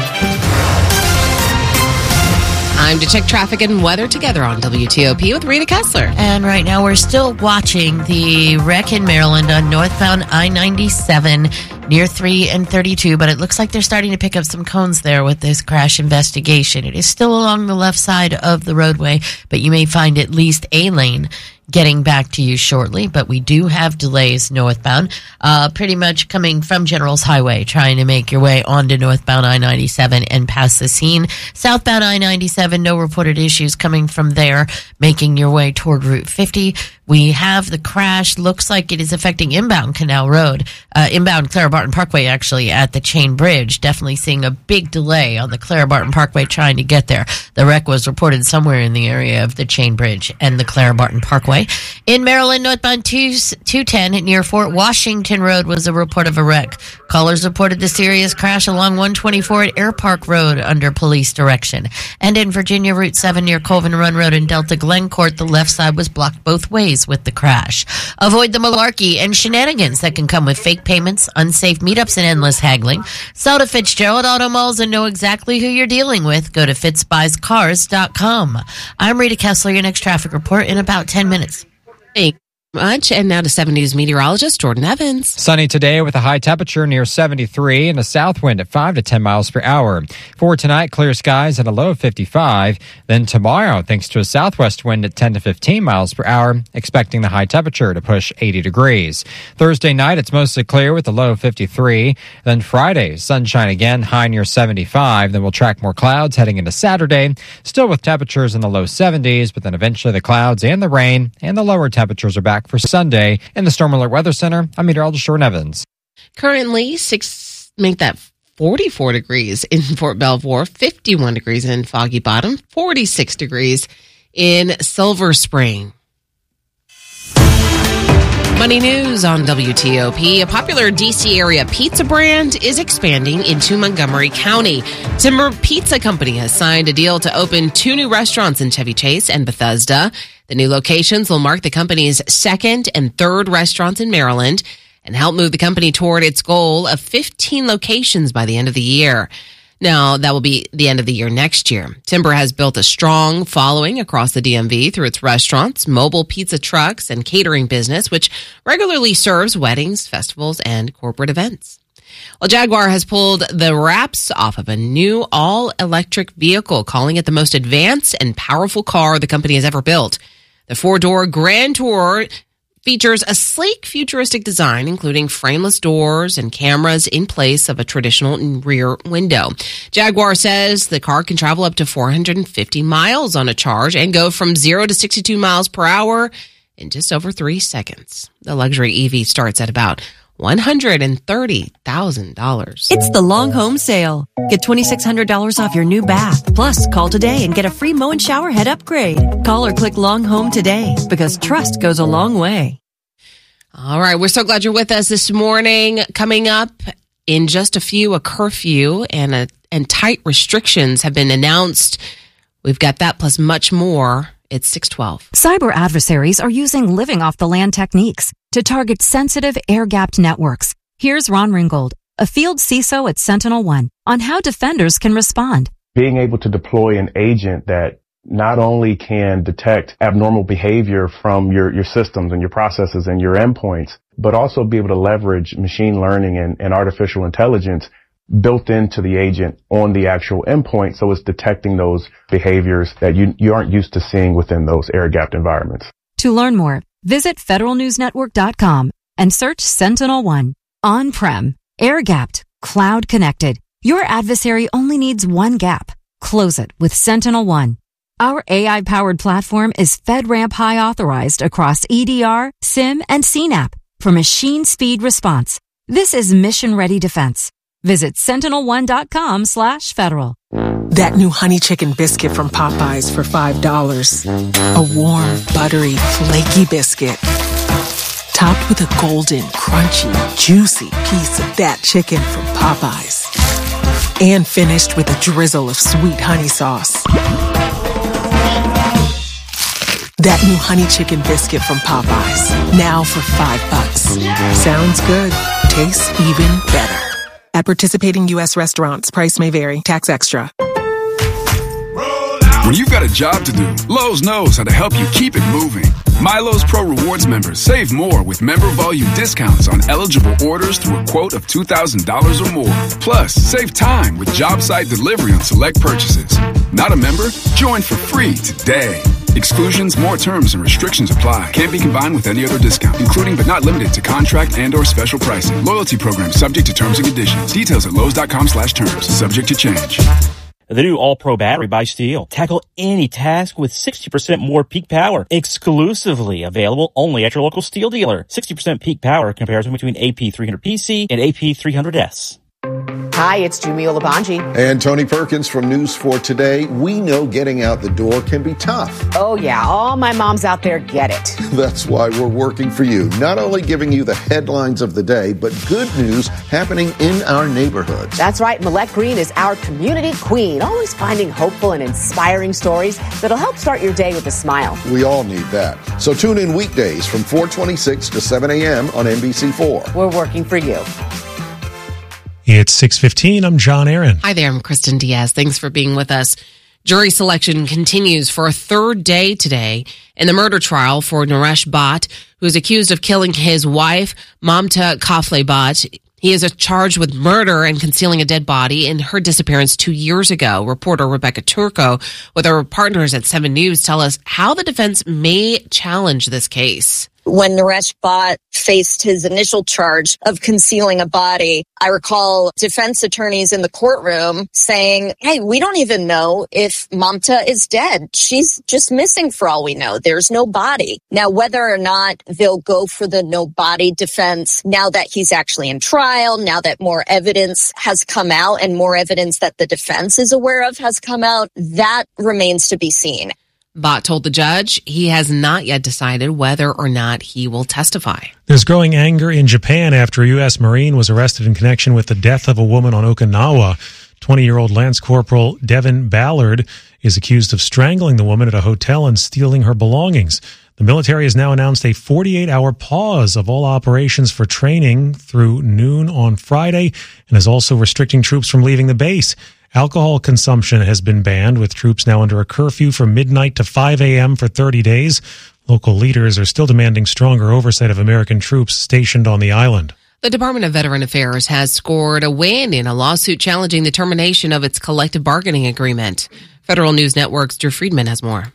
Time to check traffic and weather together on W T O P with Rita Kessler. And right now we're still watching the wreck in Maryland on northbound I ninety-seven near three and thirty-two, but it looks like they're starting to pick up some cones there with this crash investigation. It is still along the left side of the roadway, but you may find at least a lane getting back to you shortly, but we do have delays northbound, uh, pretty much coming from Generals Highway, trying to make your way onto northbound I ninety-seven and past the scene. Southbound I ninety-seven, no reported issues coming from there, making your way toward Route fifty. We have the crash, looks like it is affecting inbound Canal Road, uh, inbound Clara Barton Parkway, actually, at the Chain Bridge. Definitely seeing a big delay on the Clara Barton Parkway trying to get there. The wreck was reported somewhere in the area of the Chain Bridge and the Clara Barton Parkway. In Maryland, northbound two ten near Fort Washington Road was a report of a wreck. Callers reported the serious crash along one twenty-four at Air Park Road under police direction. And in Virginia, Route seven near Colvin Run Road in Delta Glencourt, the left side was blocked both ways with the crash. Avoid the malarkey and shenanigans that can come with fake payments, unsafe meetups, and endless haggling. Sell to Fitzgerald Auto Malls and know exactly who you're dealing with. Go to fitz buys cars dot com. I'm Rita Kessler, your next traffic report in about ten minutes. Thank you much. And now to seven News meteorologist Jordan Evans. Sunny today with a high temperature near seventy-three and a south wind at five to ten miles per hour. For tonight, clear skies and a low of fifty-five. Then tomorrow, thanks to a southwest wind at ten to fifteen miles per hour, expecting the high temperature to push eighty degrees. Thursday night, it's mostly clear with a low of fifty-three. Then Friday, sunshine again, high near seventy-five. Then we'll track more clouds heading into Saturday, still with temperatures in the low seventies, but then eventually the clouds and the rain and the lower temperatures are back for Sunday. In the Storm Alert Weather Center, I'm meteorologist Jordan Evans. Currently, six make that forty-four degrees in Fort Belvoir, fifty-one degrees in Foggy Bottom, forty-six degrees in Silver Spring. Money news on W T O P. A popular D C area pizza brand is expanding into Montgomery County. Timber Pizza Company has signed a deal to open two new restaurants in Chevy Chase and Bethesda. The new locations will mark the company's second and third restaurants in Maryland and help move the company toward its goal of fifteen locations by the end of the year. Now, that will be the end of the year next year. Timber has built a strong following across the D M V through its restaurants, mobile pizza trucks, and catering business, which regularly serves weddings, festivals, and corporate events. Well, Jaguar has pulled the wraps off of a new all-electric vehicle, calling it the most advanced and powerful car the company has ever built. The four-door Grand Tour features a sleek, futuristic design, including frameless doors and cameras in place of a traditional rear window. Jaguar says the car can travel up to four hundred fifty miles on a charge and go from zero to sixty-two miles per hour in just over three seconds. The luxury E V starts at about one hundred thirty thousand dollars. It's the long home sale. Get twenty-six hundred dollars off your new bath. Plus, call today and get a free mow and shower head upgrade. Call or click Long Home today because trust goes a long way. All right, we're so glad you're with us this morning. Coming up in just a few, a curfew and a, and tight restrictions have been announced. We've got that plus much more. It's six twelve. Cyber adversaries are using living off the land techniques to target sensitive air-gapped networks. Here's Ron Ringgold, a field C I S O at Sentinel One, on how defenders can respond. Being able to deploy an agent that not only can detect abnormal behavior from your, your systems and your processes and your endpoints, but also be able to leverage machine learning and, and artificial intelligence built into the agent on the actual endpoint, so it's detecting those behaviors that you, you aren't used to seeing within those air-gapped environments. To learn more, visit federal news network dot com and search Sentinel One. On-prem, air-gapped, cloud-connected. Your adversary only needs one gap. Close it with Sentinel One. Our A I-powered platform is FedRAMP High authorized across E D R, SIM, and C NAP for machine speed response. This is mission-ready defense. Visit sentinel one dot com slash federal. That new honey chicken biscuit from Popeyes for five dollars. A warm, buttery, flaky biscuit. Topped with a golden, crunchy, juicy piece of that chicken from Popeyes. And finished with a drizzle of sweet honey sauce. That new honey chicken biscuit from Popeyes. Now for five bucks. Sounds good. Tastes even better. At participating U S restaurants, price may vary. Tax extra. When you've got a job to do, Lowe's knows how to help you keep it moving. MyLowe's Pro Rewards members save more with member volume discounts on eligible orders through a quote of two thousand dollars or more. Plus, save time with job site delivery on select purchases. Not a member? Join for free today. Exclusions, more terms, and restrictions apply. Can't be combined with any other discount, including but not limited to contract and or special pricing. Loyalty program subject to terms and conditions. Details at Lowe's.com slash terms. Subject to change. The new All-Pro battery by Steel. Tackle any task with sixty percent more peak power. Exclusively available only at your local Steel dealer. sixty percent peak power comparison between A P three hundred P C and A P three hundred S. Hi, it's Jumio Labanji. And Tony Perkins from News four Today. We know getting out the door can be tough. Oh, yeah. All my moms out there get it. That's why we're working for you. Not only giving you the headlines of the day, but good news happening in our neighborhoods. That's right. Millette Green is our community queen, always finding hopeful and inspiring stories that'll help start your day with a smile. We all need that. So tune in weekdays from four twenty-six to seven a.m. on N B C four. We're working for you. It's six fifteen. I'm John Aaron. Hi there. I'm Kristen Diaz. Thanks for being with us. Jury selection continues for a third day today in the murder trial for Naresh Bhatt, who is accused of killing his wife, Mamta Kafle Bhatt. He is charged with murder and concealing a dead body in her disappearance two years ago. Reporter Rebecca Turco with our partners at seven News tell us how the defense may challenge this case. When Naresh Bhatt faced his initial charge of concealing a body, I recall defense attorneys in the courtroom saying, hey, we don't even know if Mamta is dead. She's just missing for all we know. There's no body. Now, whether or not they'll go for the no body defense, now that he's actually in trial, now that more evidence has come out and more evidence that the defense is aware of has come out, that remains to be seen. Bhatt told the judge he has not yet decided whether or not he will testify. There's growing anger in Japan after a U S Marine was arrested in connection with the death of a woman on Okinawa. twenty-year-old Lance Corporal Devin Ballard is accused of strangling the woman at a hotel and stealing her belongings. The military has now announced a forty-eight hour pause of all operations for training through noon on Friday and is also restricting troops from leaving the base. Alcohol consumption has been banned, with troops now under a curfew from midnight to five a.m. for thirty days. Local leaders are still demanding stronger oversight of American troops stationed on the island. The Department of Veteran Affairs has scored a win in a lawsuit challenging the termination of its collective bargaining agreement. Federal News Network's Drew Friedman has more.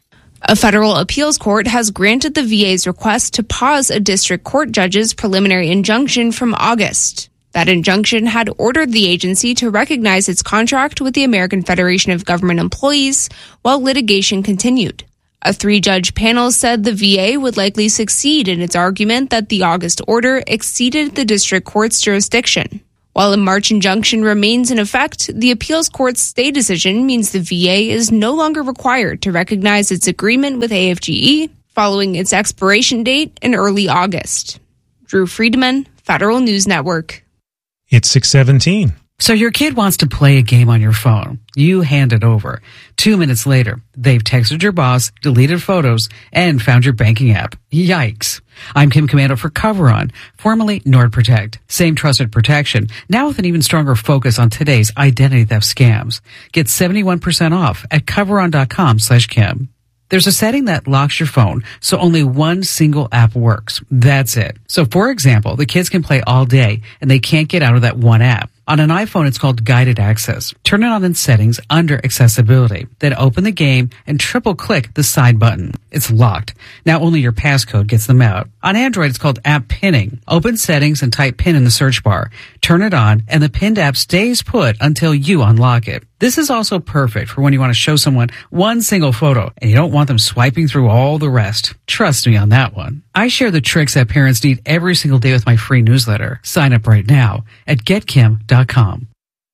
A federal appeals court has granted the V A's request to pause a district court judge's preliminary injunction from August. That injunction had ordered the agency to recognize its contract with the American Federation of Government Employees while litigation continued. A three-judge panel said the V A would likely succeed in its argument that the August order exceeded the district court's jurisdiction. While a March injunction remains in effect, the appeals court's stay decision means the V A is no longer required to recognize its agreement with A F G E following its expiration date in early August. Drew Friedman, Federal News Network. It's six seventeen. So your kid wants to play a game on your phone. You hand it over. Two minutes later, they've texted your boss, deleted photos, and found your banking app. Yikes. I'm Kim Commando for CoverOn, formerly NordProtect. Same trusted protection, now with an even stronger focus on today's identity theft scams. Get seventy-one percent off at coveron.com slash Kim. There's a setting that locks your phone so only one single app works. That's it. So for example, the kids can play all day and they can't get out of that one app. On an iPhone, it's called Guided Access. Turn it on in Settings under Accessibility. Then open the game and triple-click the side button. It's locked. Now only your passcode gets them out. On Android, it's called App Pinning. Open Settings and type PIN in the search bar. Turn it on, and the pinned app stays put until you unlock it. This is also perfect for when you want to show someone one single photo and you don't want them swiping through all the rest. Trust me on that one. I share the tricks that parents need every single day with my free newsletter. Sign up right now at get kim dot com.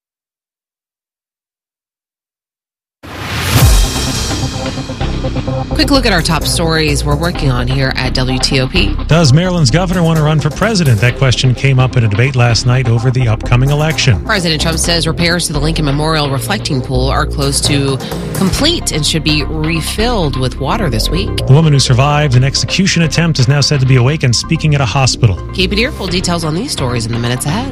Quick look at our top stories we're working on here at W T O P. Does Maryland's governor want to run for president? That question came up in a debate last night over the upcoming election. President Trump says repairs to the Lincoln Memorial reflecting pool are close to complete and should be refilled with water this week. The woman who survived an execution attempt is now said to be awake and speaking at a hospital. Keep it here. Full details on these stories in the minutes ahead.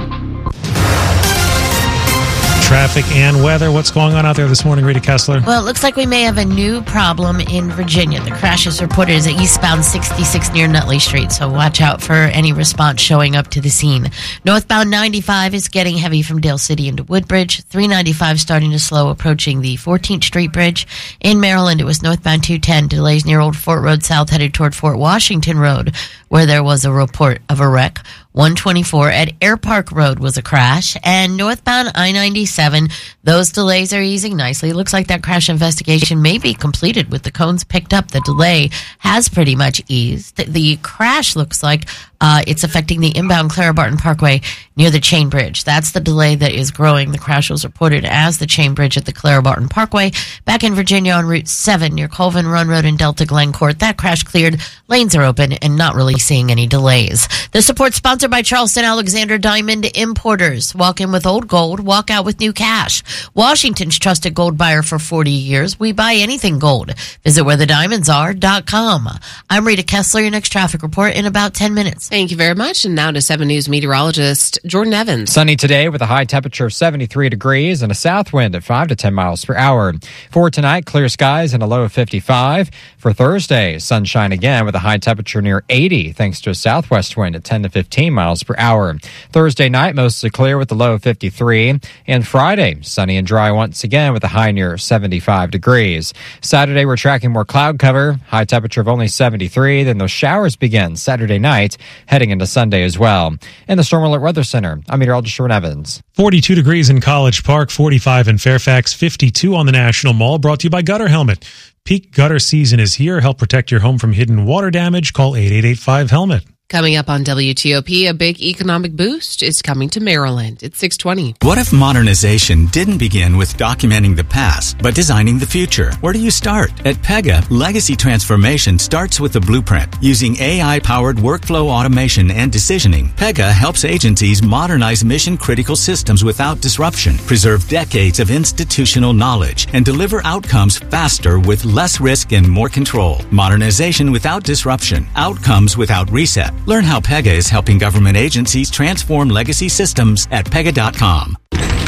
Traffic and weather. What's going on out there this morning, Rita Kessler? Well, it looks like we may have a new problem in Virginia. The crash is reported as eastbound sixty-six near Nutley Street, so watch out for any response showing up to the scene. Northbound ninety-five is getting heavy from Dale City into Woodbridge. three ninety-five starting to slow approaching the fourteenth Street Bridge. In Maryland, it was northbound two ten. Delays near Old Fort Road South headed toward Fort Washington Road, where there was a report of a wreck. one twenty-four at Air Park Road was a crash, and northbound I ninety-seven, those delays are easing nicely. Looks like that crash investigation may be completed with the cones picked up. The delay has pretty much eased. The crash looks like uh, it's affecting the inbound Clara Barton Parkway near the Chain Bridge. That's the delay that is growing. The crash was reported as the Chain Bridge at the Clara Barton Parkway. Back in Virginia on Route seven near Colvin Run Road and Delta Glen Court, that crash cleared. Lanes are open and not really seeing any delays. The support sponsored by Charleston Alexander Diamond Importers. Walk in with old gold, walk out with new cash. Washington's trusted gold buyer for forty years. We buy anything gold. Visit where the diamonds are dot com. I'm Rita Kessler, your next traffic report in about ten minutes. Thank you very much. And now to seven News meteorologist Jordan Evans. Sunny today with a high temperature of seventy-three degrees and a south wind at five to ten miles per hour. For tonight, clear skies and a low of fifty-five. For Thursday, sunshine again with a high temperature near eighty thanks to a southwest wind at ten to fifteen miles per hour. Thursday night, mostly clear with a low of fifty-three. And Friday, sunny and dry once again with a high near seventy-five degrees. Saturday, we're tracking more cloud cover, high temperature of only seventy-three. Then those showers begin Saturday night, heading into Sunday as well. In the Storm Alert Weather Center, I'm meteorologist Jordan Evans. forty-two degrees in College Park, forty-five in Fairfax, fifty-two on the National Mall, brought to you by Gutter Helmet. Peak gutter season is here. Help protect your home from hidden water damage. Call eight eight eight five HELMET. Coming up on W T O P, a big economic boost is coming to Maryland. It's six twenty. What if modernization didn't begin with documenting the past, but designing the future? Where do you start? At Pega, legacy transformation starts with the blueprint. Using A I-powered workflow automation and decisioning, Pega helps agencies modernize mission-critical systems without disruption, preserve decades of institutional knowledge, and deliver outcomes faster with less risk and more control. Modernization without disruption. Outcomes without reset. Learn how Pega is helping government agencies transform legacy systems at pega dot com.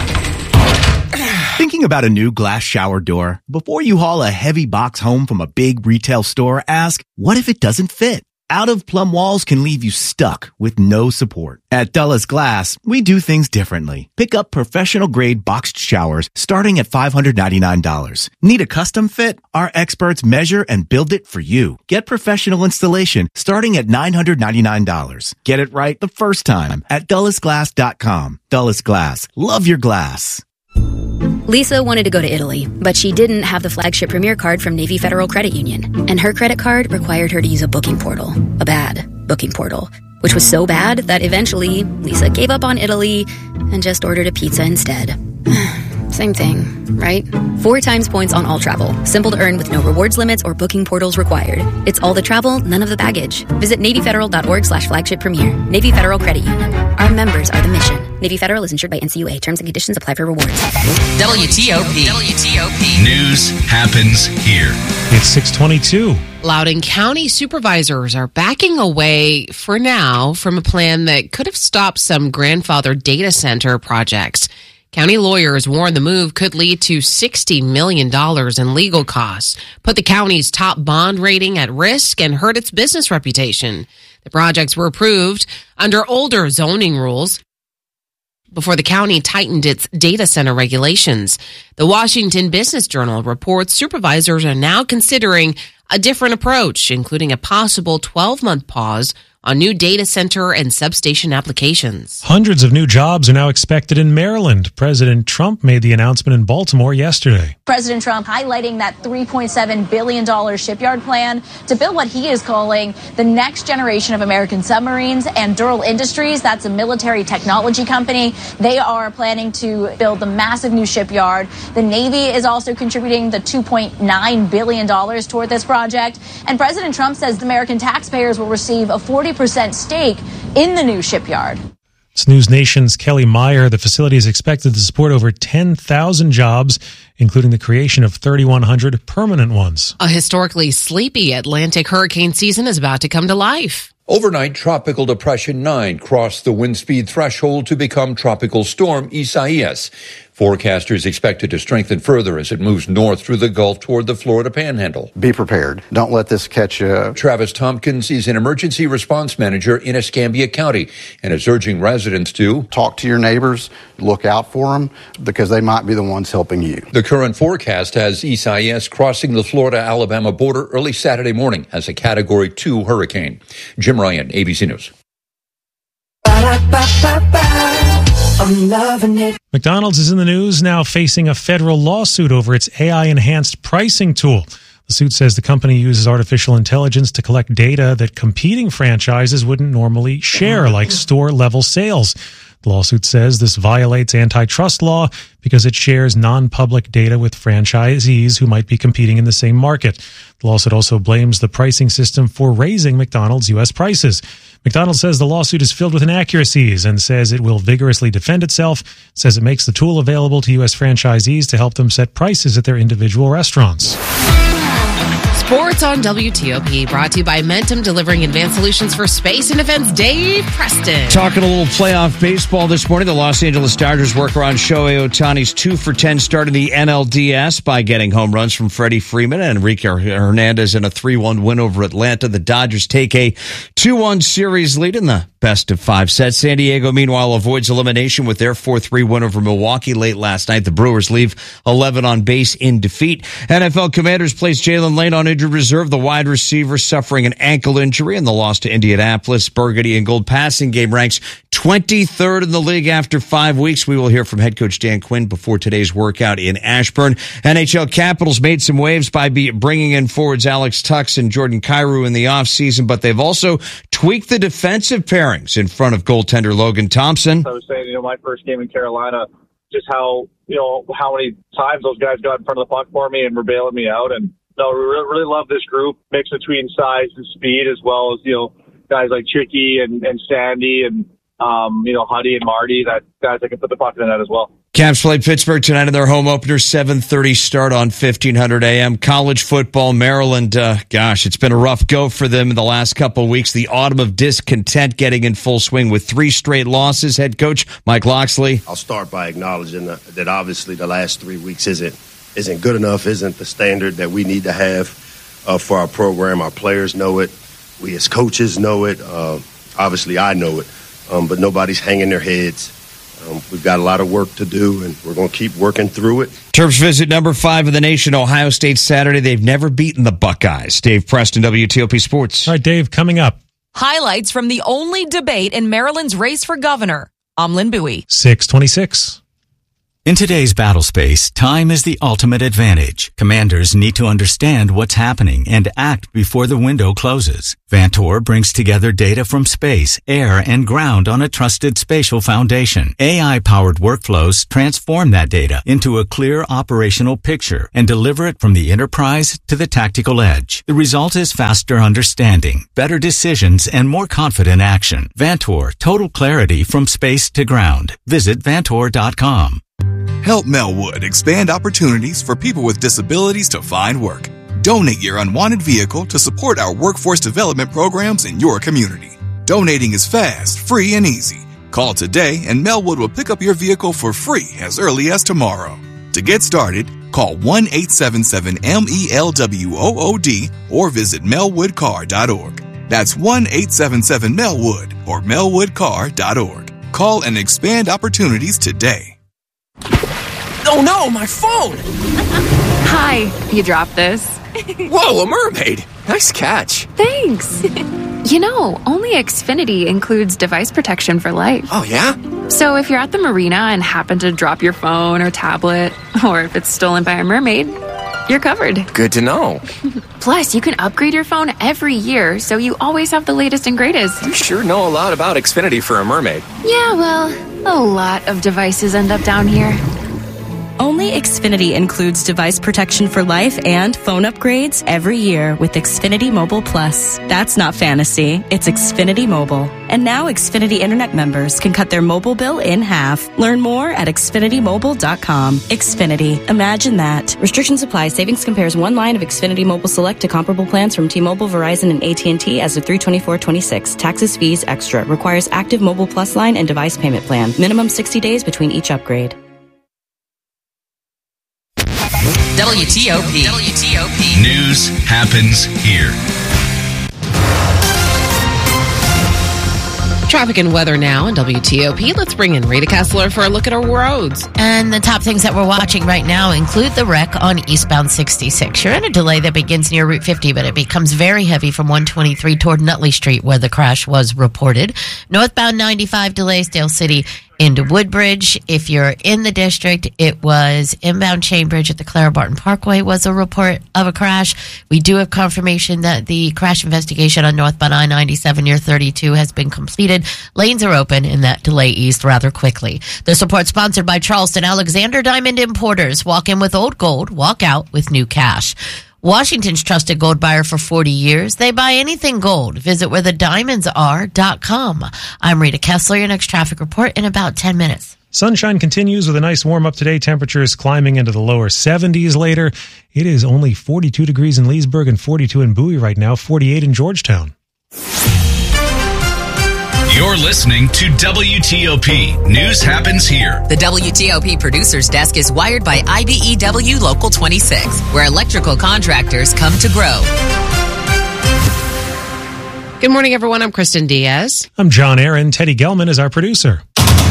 Thinking about a new glass shower door? Before you haul a heavy box home from a big retail store, ask, what if it doesn't fit? Out-of-plumb walls can leave you stuck with no support. At Dulles Glass, we do things differently. Pick up professional-grade boxed showers starting at five hundred ninety-nine dollars. Need a custom fit? Our experts measure and build it for you. Get professional installation starting at nine hundred ninety-nine dollars. Get it right the first time at Dulles Glass dot com. Dulles Glass. Love your glass. Lisa wanted to go to Italy, but she didn't have the flagship Premier card from Navy Federal Credit Union. And her credit card required her to use a booking portal. A bad booking portal. Which was so bad that eventually Lisa gave up on Italy and just ordered a pizza instead. Same thing, right? Four times points on all travel. Simple to earn with no rewards limits or booking portals required. It's all the travel, none of the baggage. Visit NavyFederal.org slash flagship premier. Navy Federal Credit Union. Our members are the mission. Navy Federal is insured by N C U A. Terms and conditions apply for rewards. W T O P. W T O P. News happens here. It's six twenty-two. Loudoun County supervisors are backing away for now from a plan that could have stopped some grandfathered data center projects. County lawyers warn the move could lead to sixty million dollars in legal costs, put the county's top bond rating at risk, and hurt its business reputation. The projects were approved under older zoning rules before the county tightened its data center regulations. The Washington Business Journal reports supervisors are now considering a different approach, including a possible twelve-month pause on new data center and substation applications. Hundreds of new jobs are now expected in Maryland. President Trump made the announcement in Baltimore yesterday. President Trump highlighting that three point seven billion dollars shipyard plan to build what he is calling the next generation of American submarines. And Durrell Industries, that's a military technology company, they are planning to build the massive new shipyard. The Navy is also contributing the two point nine billion dollars toward this project. And President Trump says the American taxpayers will receive a forty percent stake in the new shipyard. It's News Nation's Kelly Meyer. The facility is expected to support over ten thousand jobs, including the creation of three thousand one hundred permanent ones. A historically sleepy Atlantic hurricane season is about to come to life. Overnight, Tropical Depression nine crossed the wind speed threshold to become Tropical Storm Isaias. Forecasters expect it to strengthen further as it moves north through the Gulf toward the Florida Panhandle. Be prepared. Don't let this catch you. Travis Tompkins is an emergency response manager in Escambia County and is urging residents to talk to your neighbors, look out for them, because they might be the ones helping you. The current forecast has Isaias crossing the Florida-Alabama border early Saturday morning as a Category two hurricane. Jim Ryan, A B C News. I'm loving it. McDonald's is in the news now, facing a federal lawsuit over its A I-enhanced pricing tool. The suit says the company uses artificial intelligence to collect data that competing franchises wouldn't normally share, like store-level sales. The lawsuit says this violates antitrust law because it shares non-public data with franchisees who might be competing in the same market. The lawsuit also blames the pricing system for raising McDonald's U S prices. McDonald's says the lawsuit is filled with inaccuracies and says it will vigorously defend itself. It says it makes the tool available to U S franchisees to help them set prices at their individual restaurants. Sports on W T O P, brought to you by Mentum, delivering advanced solutions for space and defense. Dave Preston. Talking a little playoff baseball this morning. The Los Angeles Dodgers work around Shohei Ohtani's two for ten start in the N L D S by getting home runs from Freddie Freeman and Enrique Hernandez in a three one win over Atlanta. The Dodgers take a two one series lead in the best of five sets. San Diego, meanwhile, avoids elimination with their four three win over Milwaukee late last night. The Brewers leave eleven on base in defeat. N F L Commanders place Jalen Lane on injured reserve. The wide receiver suffering an ankle injury in the loss to Indianapolis. Burgundy and Gold passing game ranks twenty-third in the league after five weeks. We will hear from head coach Dan Quinn before today's workout in Ashburn. N H L Capitals made some waves by be bringing in forwards Alex Tux and Jordan Kyrou in the offseason, but they've also tweaked the defensive pairings in front of goaltender Logan Thompson. I was saying, you know, my first game in Carolina, just how, you know, how many times those guys got in front of the puck for me and were bailing me out. And no, we really, really love this group, mix between size and speed, as well as, you know, guys like Chicky and, and Sandy and, um, you know, Huddy and Marty, that guys that can put the puck in the net as well. Caps play Pittsburgh tonight in their home opener, seven thirty start on fifteen hundred A M. College football, Maryland, uh, gosh, it's been a rough go for them in the last couple of weeks. The autumn of discontent getting in full swing with three straight losses. Head coach Mike Loxley. I'll start by acknowledging that, that obviously the last three weeks isn't isn't good enough, isn't the standard that we need to have uh, for our program. Our players know it. We as coaches know it. Uh, obviously, I know it. Um, but nobody's hanging their heads. Um, we've got a lot of work to do, and we're going to keep working through it. Terps visit number five of the nation, Ohio State, Saturday. They've never beaten the Buckeyes. Dave Preston, W T O P Sports. All right, Dave, coming up. Highlights from the only debate in Maryland's race for governor. I'm Lynn Bowie. six twenty-six. In today's battle space, time is the ultimate advantage. Commanders need to understand what's happening and act before the window closes. Vantor brings together data from space, air, and ground on a trusted spatial foundation. A I-powered workflows transform that data into a clear operational picture and deliver it from the enterprise to the tactical edge. The result is faster understanding, better decisions, and more confident action. Vantor, total clarity from space to ground. Visit vantor dot com. Help Melwood expand opportunities for people with disabilities to find work. Donate your unwanted vehicle to support our workforce development programs in your community. Donating is fast, free, and easy. Call today and Melwood will pick up your vehicle for free as early as tomorrow. To get started, call one eight seven seven M E L W O O D or visit melwood car dot org. That's one eight seven seven Melwood or melwood car dot org. Call and expand opportunities today. Oh no, my phone! Hi, you dropped this. Whoa, a mermaid! Nice catch. Thanks. You know, only Xfinity includes device protection for life. Oh, yeah? So if you're at the marina and happen to drop your phone or tablet, or if it's stolen by a mermaid, you're covered. Good to know. Plus, you can upgrade your phone every year, so you always have the latest and greatest. You sure know a lot about Xfinity for a mermaid. Yeah, well, a lot of devices end up down here. Only Xfinity includes device protection for life and phone upgrades every year with Xfinity Mobile Plus. That's not fantasy, it's Xfinity Mobile. And now Xfinity Internet members can cut their mobile bill in half. Learn more at xfinity mobile dot com. Xfinity, imagine that. Restrictions apply. Savings compares one line of Xfinity Mobile Select to comparable plans from T-Mobile, Verizon, and A T and T as of three twenty-four twenty-six. Taxes, fees, extra. Requires active Mobile Plus line and device payment plan. Minimum sixty days between each upgrade. W T O P. W T O P. News happens here. Traffic and weather now on W T O P. Let's bring in Rita Kessler for a look at our roads. And the top things that we're watching right now include the wreck on eastbound sixty-six. You're in a delay that begins near Route fifty, but it becomes very heavy from one twenty-three toward Nutley Street, where the crash was reported. Northbound ninety-five delays, Dale City into Woodbridge. If you're in the district, it was inbound Chainbridge at the Clara Barton Parkway was a report of a crash. We do have confirmation that the crash investigation on northbound I ninety-seven near thirty-two has been completed. Lanes are open and that delay eased rather quickly. This report sponsored by Charleston Alexander Diamond Importers. Walk in with old gold, walk out with new cash. Washington's trusted gold buyer for forty years. They buy anything gold. Visit where the diamonds are dot com. I'm Rita Kessler. Your next traffic report in about ten minutes. Sunshine continues with a nice warm up today. Temperatures climbing into the lower seventies later. It is only forty-two degrees in Leesburg and forty-two in Bowie right now, forty-eight in Georgetown. You're listening to W T O P. News happens here. The W T O P producer's desk is wired by I B E W Local twenty-six, where electrical contractors come to grow. Good morning, everyone. I'm Kristen Diaz. I'm John Aaron. Teddy Gelman is our producer.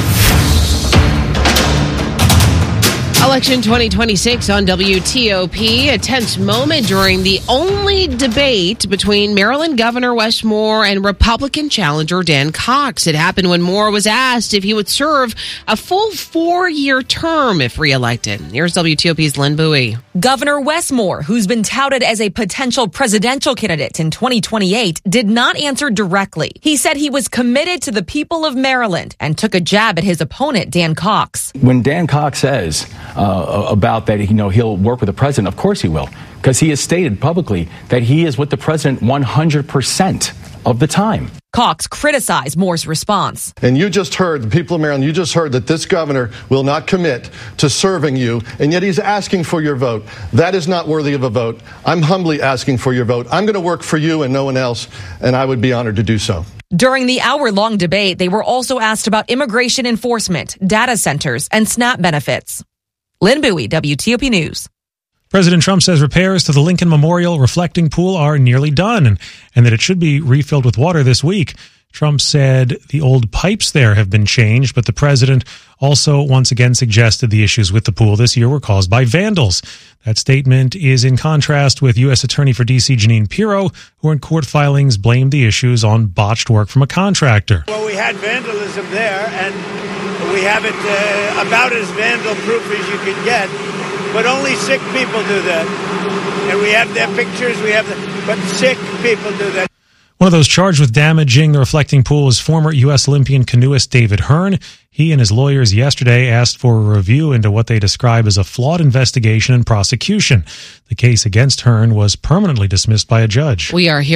Election twenty twenty-six on W T O P, a tense moment during the only debate between Maryland Governor Wes Moore and Republican challenger Dan Cox. It happened when Moore was asked if he would serve a full four-year term if reelected. Here's W T O P's Lynn Bowie. Governor Wes Moore, who's been touted as a potential presidential candidate in twenty twenty-eight, did not answer directly. He said he was committed to the people of Maryland and took a jab at his opponent, Dan Cox. When Dan Cox says uh, about that, you know, he'll work with the president, of course he will, because he has stated publicly that he is with the president one hundred percent of the time. Cox criticized Moore's response. And you just heard, the people of Maryland, you just heard that this governor will not commit to serving you, and yet he's asking for your vote. That is not worthy of a vote. I'm humbly asking for your vote. I'm going to work for you and no one else, and I would be honored to do so. During the hour-long debate, they were also asked about immigration enforcement, data centers, and SNAP benefits. Lynn Bowie, W T O P News. President Trump says repairs to the Lincoln Memorial reflecting pool are nearly done and, and that it should be refilled with water this week. Trump said the old pipes there have been changed, but the president also once again suggested the issues with the pool this year were caused by vandals. That statement is in contrast with U S Attorney for D C Jeanine Pirro, who in court filings blamed the issues on botched work from a contractor. Well, we had vandalism there, and we have it uh, about as vandal-proof as you can get, but only sick people do that. And we have their pictures, we have the, but sick people do that. One of those charged with damaging the reflecting pool is former U S Olympian canoeist David Hearn. He and his lawyers yesterday asked for a review into what they describe as a flawed investigation and prosecution. The case against Hearn was permanently dismissed by a judge. We are here.